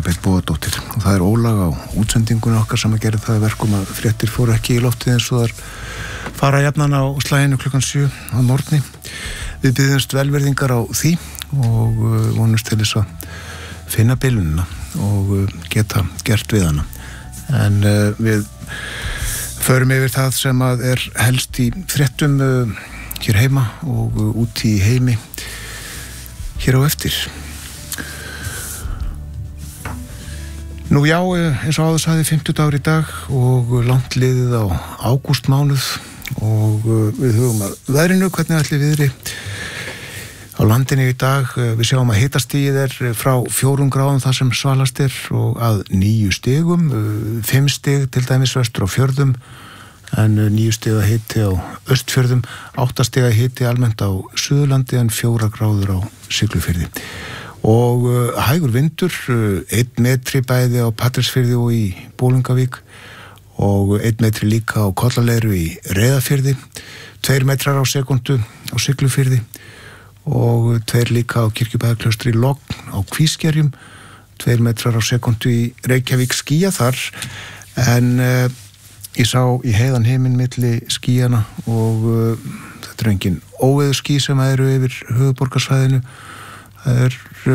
Elísabet Bogadóttir og það ólag á útsendingunni okkar sem að gera það verkum að fréttir fóru ekki í loftið eins og þar fara jafnan á slaginu klukkan 7 á morgni. Við biðjumst velverðingar á því og vonumst til þess að finna bilunina og geta gert við hana. En við förum yfir það sem að helst í fréttum hér heima og út í heimi hér á eftir. Nú já, eins og áður sagði 50 dagur í dag og langt liðið á ágústmánuð og við hugum að veðrinu, hvernig ætli viðri á landinu í dag. Við sjáum að hitastigið frá 4 gráðum þar sem svalast og að 9 stigum, 5 stig til dæmis vestur á fjörðum en 9 stiga hiti á Austfjörðum, 8 stiga hiti almennt á Suðurlandi en 4 gráður á Siglufirði. Og hægur vindur, 1 metri bæði á Patreksfirði og í Bolungarvík og 1 metri líka á Kollaleiru í Reyðarfirði, 2 metrar á sekundu á Siglufirði og 2 líka á Kirkjubæjarklaustri í Logn á Kvískerjum, 2 metrar á sekundu í Reykjavík. Skýja þar en ég sá í heiðan heiminn milli skýjana og þetta engin óveðurský sem eru yfir höfuðborgarsvæðinu. Það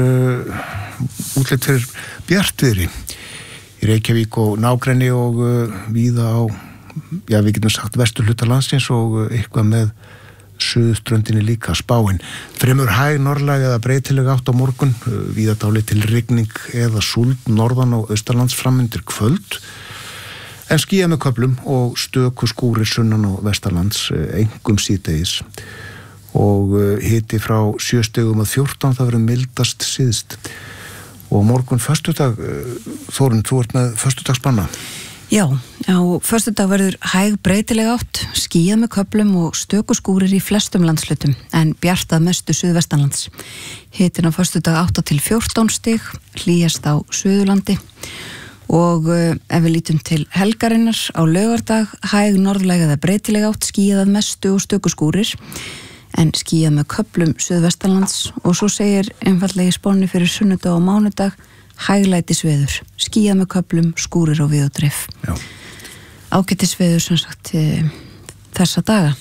útlit fyrir bjartviðri í Reykjavík og nágrenni og víða á, já við getum sagt vesturhluta landsins og eitthvað með suðurströndinni líka. Spáin fremur hæg norðlæg eða breytileg átt á morgun, víða dálítil rigning eða súld norðan og austanlands fram undir kvöld en skýjað með köflum og stöku skúrir sunnan og vestanlands einkum síðdegis og hiti frá 7 stigum að 14, það verður mildast síðst. Og morgun föstudag, Þórunn, þú ert með föstudagsbanna. Já, á föstudag verður hæg breytileg átt, skýjað með köflum og stöku skúrir í flestum landshlutum en bjartað mestu suðvestanlands. Hitin á föstudag 8 til 14 stig, hlýjast á Suðurlandi og ef við lítum til helgarinnar á laugardag, hæg norðlæg eða breytileg átt, skýjað að mestu og stöku skúrir en skýjað með köflum suðvestanlands og svo segir einfaldlega í spánni fyrir sunnudag og mánudag hæglætisveður, skýjað með köflum, skúrir og við og dreif. Ágætisveður sem sagt þessa daga.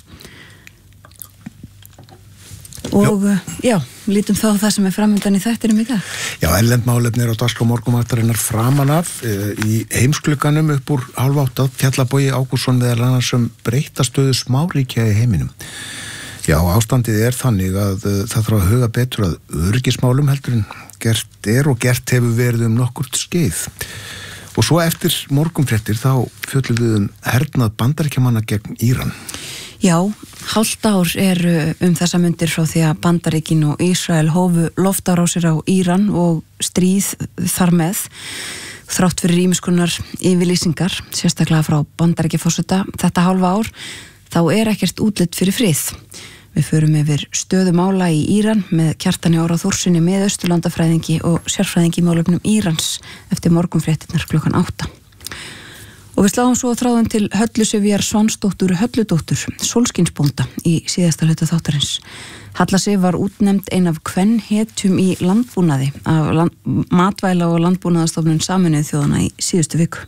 Og já, lítum þá það sem framundan í þættinum í dag. Já, erlend málefni á dagskrá morgunvaktarinnar framan af í heimsklukkanum upp úr 7:30 fjallar Bogi Ágústsson meðal annars breytta stöðu smáríkja í heiminum. Já, ástandið þannig að það þarf að huga betur að öryggismálum heldur en gert og gert hefur verið nokkurt skeið. Og svo eftir morgunfréttir þá fjöllum við hernað Bandaríkjamanna gegn Íran. Já, hálft ár þessa mundir frá því að Bandaríkin og Ísrael hófu loftárásir á Íran og stríð þar með þrátt fyrir ýmiskonar yfirlýsingar, sérstaklega frá Bandaríkjaforseta þetta hálfa ár, þá ekkert útlit fyrir frið. Við förum yfir stöðu mála í Íran með Kjartani Orra Þórsinni með austurlandafræðingi og sérfræðingi í málefnum Írans eftir morgunfréttirnar klukkan 8. Og við sláum svo þráðum til Höllu Sifjar Svansdóttur Hölludóttur, sólskinsbónda í síðasta hluta þáttarins. Halla Sif var útnefnd ein af kvenhetjum í landbúnaði af Matvæla- og landbúnaðarstofnun Sameinuðu þjóðanna í síðustu viku.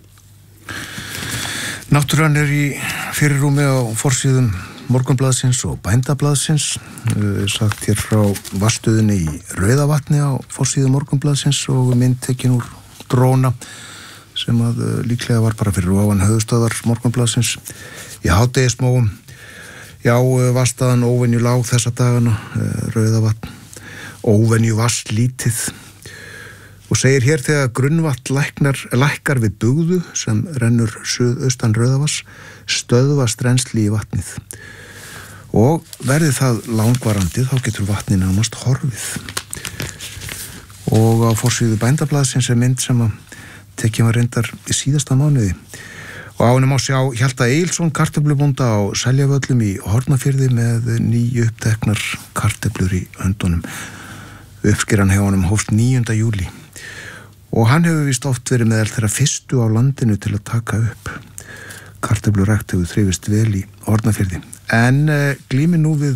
Náttúran í fyrirrúmi á forsíðum Morgunblaðsins og Bændablaðsins, sagt hér frá varstöðinni í Rauðavatni á forsíðu Morgunblaðsins og mynd tekin úr dróna sem að líklega var bara fyrir ofan höfuðstöðvar Morgunblaðsins í hádegismóum. Já, vastaðan óvenju lág þessa dagana, Rauðavatn, óvenju vasslítið og segir hér þegar grunnvatn lækkar við bugðu sem rennur suðaustan Rauðavass, stöðvast rennsli í vatnið og verði það langvarandi þá getur vatnið nánast horfið. Og á forsíðu Bændablaðsins mynd sem að tekið var reyndar í síðasta mánuði og á henni má sjá Hjalta Egilsson kartöflubónda á Seljavöllum í Hornafirði með nýuppteknar kartöflur í höndunum. Uppskeran hjá honum hófst 9. júlí og hann hefur víst oft verið meðal þeirra fyrstu á landinu til að taka upp. Kartöflurækt hefur þrifist vel í Hornafirði en glímir nú við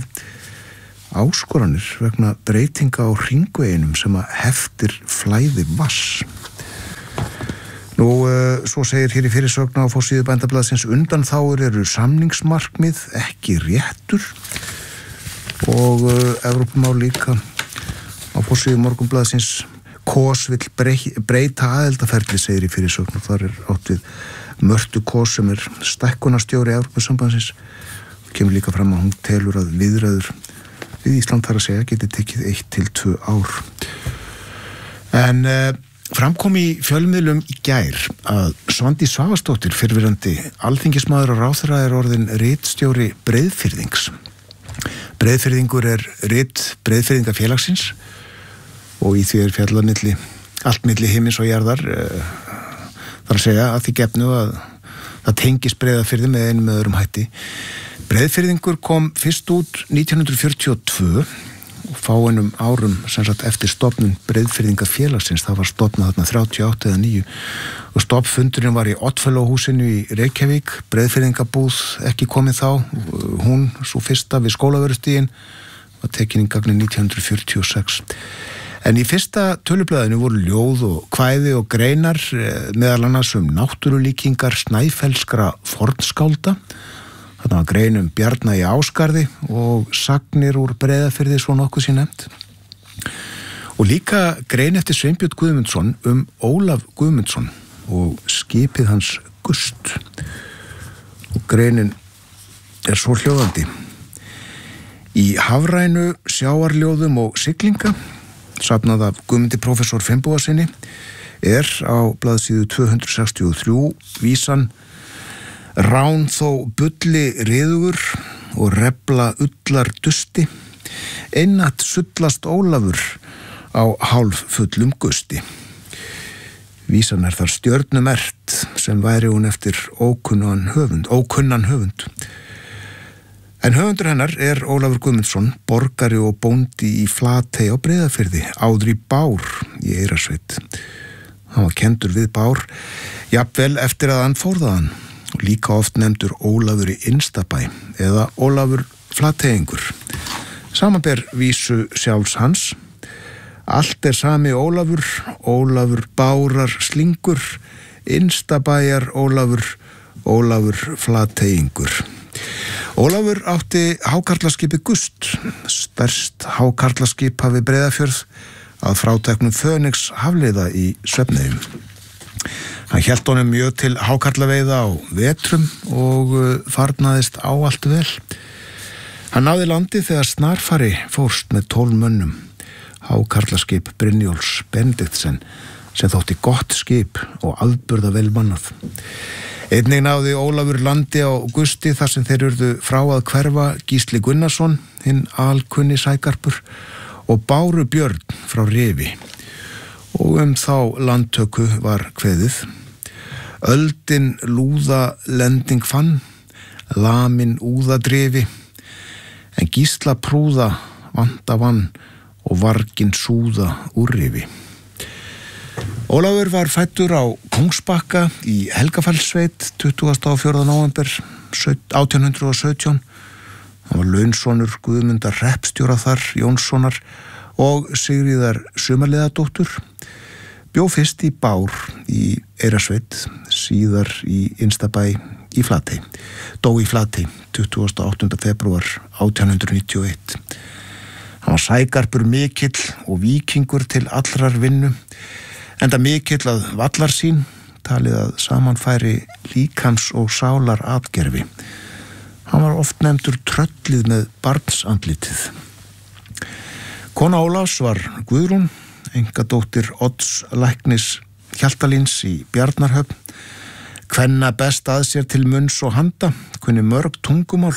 áskoranir vegna breytinga á hringveginum sem að heftir flæði vass. Svo segir hér í fyrirsögn á forsíðu Bændablaðsins: undanþágur eru samningsmarkmið, ekki réttur. Og Evrópumál líka á forsíðu Morgunblaðsins: Kos vill breyta aðeldaferli, segir í fyrirsögn, og þar átt við Mörtu Kos sem stækkunarstjóri Evrópusambandsins. Kemur líka fram að hún telur að viðræður við Ísland þar að segja geti tekið 1 til 2 ár. En framkom í fjölmiðlum í gær að Svandís Svavarsdóttir, fyrrverandi alþingismaður og ráðherra, orðin ritstjóri Breiðfirðings. Breiðfirðingur rit Breiðfirðingafélagsins og í því fjallað allt milli himins og jarðar, þar að segja að því gefnu að það tengist Breiðafirði með einum með öðrum hætti. Breiðfirðingur kom fyrst út 1942 og fáeinum árum eftir stofnun Breiðfirðingafélagsins. Það var stofnað þarna 38 eða 9 og stofnfundurinn var í Oddfellow-húsinu í Reykjavík. Breiðfirðingabúð ekki komið þá, hún svo fyrsta við Skólavörðustíginn var tekin í gagni 1946. En í fyrsta tölublaðinu voru ljóð og kvæði og greinar, meðal annars náttúrulíkingar snæfellskra fornskálda. Þarna var grein Bjarna í Ásgarði og sagnir úr Breiðafirði, svo nokkuð sé nefnt. Og líka grein eftir Sveinbjörn Guðmundsson Ólaf Guðmundsson og skipið hans Gust. Og greinin svo hljóðandi: í hafrænu, sjávarljóðum og siglinga, safnað af Guðmundi prófessor Finnbogasyni, á blaðsíðu 263 vísan: rán þó bulli riðugur og refla ullar dusti, einatt sullast Ólafur á hálf fullum gusti. Vísan þar stjörnumert, sem væri hún eftir ókunnan höfund. En höfundur hennar Ólafur Guðmundsson, borgari og bóndi í Flatey á Breiðafirði, áður í Bár í Eyrasveit. Hann var kenndur við Bár, jafnvel eftir að hann fór þaðan. Líka oft nefndur Ólafur í Innstabæ eða Ólafur Flateyingur. Samanber vísu sjálfs hans: allt sami Ólafur, Ólafur Bárar slingur, Innstabæjar Ólafur Flateyingur. Ólafur átti hákarlaskipi Gust, stærst hákarlaskip hafi Breiðafjörð, að fráteknum Fönix hafliða í Svefneyjum. Hann hélt honum mjög til hákarlaveiða á vetrum og farnaðist ávallt vel. Hann náði landi þegar snarfari fórst með 12 mönnum, hákarlaskip Brynjólfs Benediktsen, sem þótti gott skip og afburða vel mannað. Einnig náði Ólafur landi á Gusti þar sem þeir urðu frá að hverfa Gísli Gunnarsson, hinn alkunni sækarpur, og Báru Björn frá Rifi. Og þá landtöku var kveðið: öldin lúða lending fann, lamin úða drifi, en Gísla prúða vanda vann og vargin súða úr rifi. Ólafur var fæddur á Kóngsbakka í Helgafellssveit 24. nóvember 1817. Hann var launsonur Guðmundar hreppstjóra þar, Jónssonar, og Sigríðar Sumarliðadóttur. Bjó fyrst í Bár í Eyrasveit, síðar í Innstabæ í Flatey. Dó í Flatey 28. febrúar 1891. Hann var sækarpur mikill og víkingur til allrar vinnu, enda mikill að vallar sín, talið að samanfæri líkams og sálar atgerfi. Hann var oft nefndur tröllið með barnsandlitið. Kona Ólafs var Guðrún, engadóttir Odds læknis Hjaltalíns í Bjarnarhöfn, kvenna best að sér til munns og handa, kunni mörg tungumál,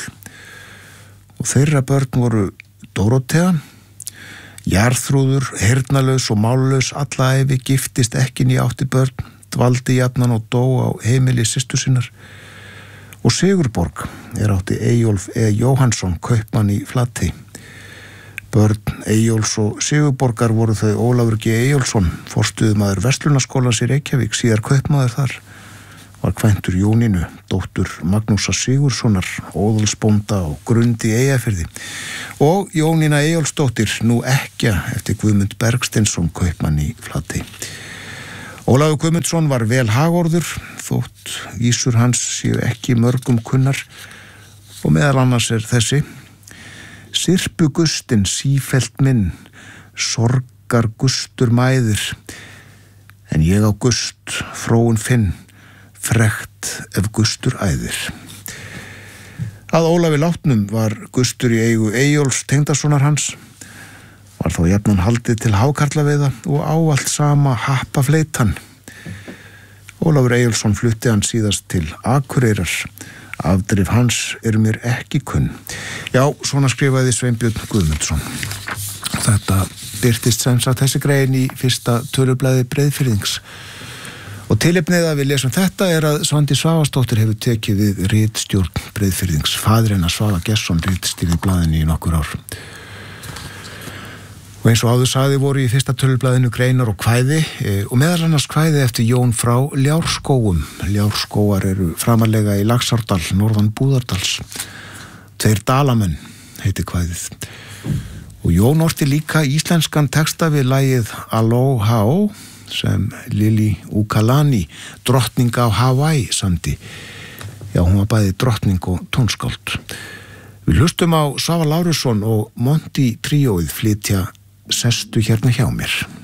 og þeirra börn voru Dórótea, Jarþrúður, heyrnalaus og mállaus alla ævi, giftist ekki né átti börn, dvaldi jafnan og dó á heimili systur sinnar, og Sigurborg átti Eyjólf Jóhannsson, kaupmann í Flatey. Börn Eyjóls og Sigurborgar voru þau Ólafur G. Eyjólfsson, forstöðumaður Verslunarskólans í Reykjavík, síðar kaupmaður þar, var kvæntur Jónínu, dóttur Magnúsar Sigurðssonar, óðalsbónda og Grundi í Eyjafirði, og Jónína Eyjólfsdóttir, nú ekkja eftir Guðmund Bergsteinsson, kaupmann í Flatey. Ólafur Guðmundsson var vel hagorður, þótt vísur hans séu ekki mörgum kunnar, og meðal annars þessi: Sirpugustin sífellt minn, sorgar gustur mæðir, en ég á gust fróun finn, frekt ef gustur æðir. Að Ólafi látnum var gustur í eigu Eyjóls Tengdasonar hans, var þó jafnan haldið til hákarlaveiða og ávallt sama happafleitan. Ólafur Eyjólfsson flutti hann síðast til Akureyrar. Afdrif hans mér ekki kunn. Já, svona skrifaði Sveinbjörn Guðmundsson. Þetta birtist sem sagt þessi grein í fyrsta tölublaði Breiðfirðings. Og tilefnið að við lesum þetta að Svandís Svavarsdóttir hefur tekið við ritstjórn Breiðfirðings. Faðir hennar Svava Gestsson ritstýrði blaðinu í nokkur ár. Og eins og áður sagði voru í fyrsta tölublaðinu greinar og kvæði, og meðal annars kvæði eftir Jón frá Ljárskógum. Ljárskógar eru framarlega í Laxárdal, norðan Búðardals. Tveir dalamenn heiti kvæðið. Og Jón orti líka íslenskan texta við lagið Aloha sem Lili Ukalani, drottning á Hawaii, samdi. Já, hún var bæði drottning og tónskáld. Við hlustum á Svavar Lárusson og Monty tríóið flytja Sestu hérna hjá mér.